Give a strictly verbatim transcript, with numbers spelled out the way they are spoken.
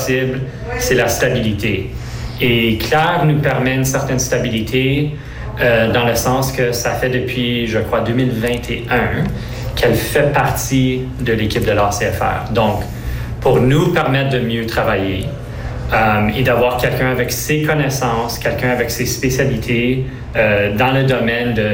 possible, c'est la stabilité. Et Claire nous permet une certaine stabilité euh, dans le sens que ça fait depuis, je crois, deux mille vingt et un qu'elle fait partie de l'équipe de l'A C F R. Donc, pour nous permettre de mieux travailler euh, et d'avoir quelqu'un avec ses connaissances, quelqu'un avec ses spécialités euh, dans le domaine de